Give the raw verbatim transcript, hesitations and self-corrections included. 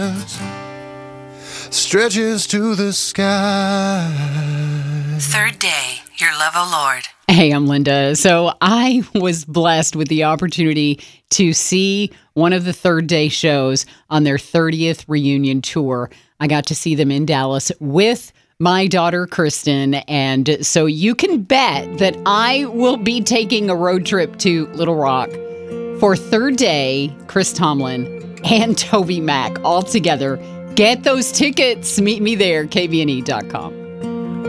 stretches to the sky. Third Day, Your Love, O Lord. Hey, I'm Linda. So I was blessed with the opportunity to see one of the Third Day shows on their thirtieth reunion tour. I got to see them in Dallas with my daughter, Kristen. And so you can bet that I will be taking a road trip to Little Rock for Third Day, Chris Tomlin and Toby Mac all together. Get those tickets. Meet me there, K V N E dot com.